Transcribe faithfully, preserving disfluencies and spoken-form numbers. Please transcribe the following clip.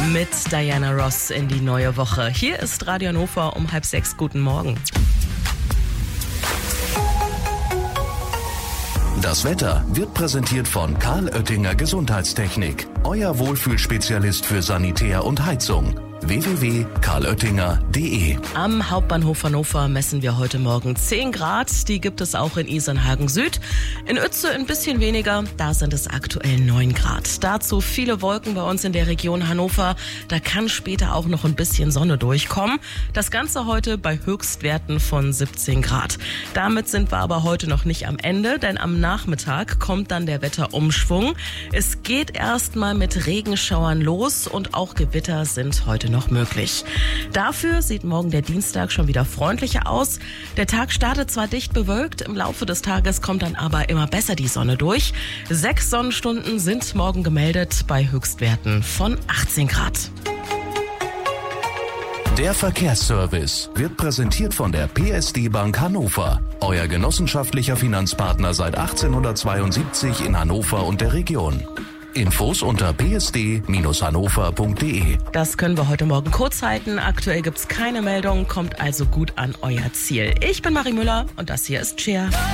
Mit Diana Ross in die neue Woche. Hier ist Radio Hannover um halb sechs. Guten Morgen. Das Wetter wird präsentiert von Karl Oettinger Gesundheitstechnik. Euer Wohlfühlspezialist für Sanitär und Heizung. w w w punkt karl oettinger punkt d e. Am Hauptbahnhof Hannover messen wir heute Morgen zehn Grad. Die gibt es auch in Isernhagen Süd. In Uetze ein bisschen weniger, da sind es aktuell neun Grad. Dazu viele Wolken bei uns in der Region Hannover. Da kann später auch noch ein bisschen Sonne durchkommen. Das Ganze heute bei Höchstwerten von siebzehn Grad. Damit sind wir aber heute noch nicht am Ende, denn am Nachmittag kommt dann der Wetterumschwung. Es geht erstmal mit Regenschauern los und auch Gewitter sind heute noch möglich. Dafür sieht morgen der Dienstag schon wieder freundlicher aus. Der Tag startet zwar dicht bewölkt, im Laufe des Tages kommt dann aber immer besser die Sonne durch. Sechs Sonnenstunden sind morgen gemeldet bei Höchstwerten von achtzehn Grad. Der Verkehrsservice wird präsentiert von der P S D Bank Hannover. Euer genossenschaftlicher Finanzpartner seit achtzehnhundertzweiundsiebzig in Hannover und der Region. Infos unter p s d Bindestrich hannover punkt d e. Das können wir heute Morgen kurz halten. Aktuell gibt's keine Meldung, kommt also gut an euer Ziel. Ich bin Marie Müller und das hier ist Cheer.